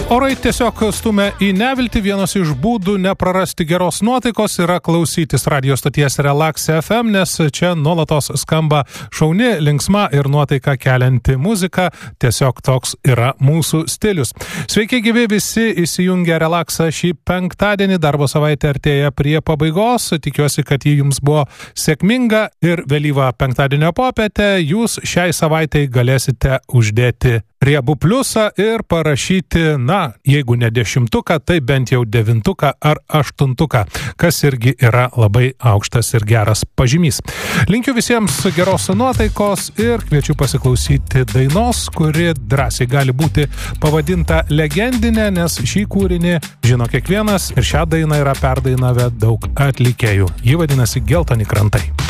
Orai tiesiog stumia į neviltį. Vienas iš būdų neprarasti geros nuotaikos yra klausytis radio stoties Relax FM, nes čia nuolatos skamba šauni, linksma ir nuotaiką kelianti muzika. Tiesiog toks yra mūsų stilius. Sveiki gyvi visi įsijungę Relaxą šį penktadienį. Darbo savaitė artėja prie pabaigos. Tikiuosi, kad ji jums buvo sėkminga ir vėlyvą penktadienio popietę jūs šiai savaitai galėsite uždėti riebų pliusą ir parašyti, jeigu ne 10, tai bent jau 9 ar 8, kas irgi yra labai aukštas ir geras pažymys. Linkiu visiems geros nuotaikos ir kviečiu pasiklausyti dainos, kuri drąsiai gali būti pavadinta legendinė, nes šį kūrinį žino kiekvienas ir šią dainą yra perdainavę daug atlikėjų. Ji vadinasi Geltoni krantai.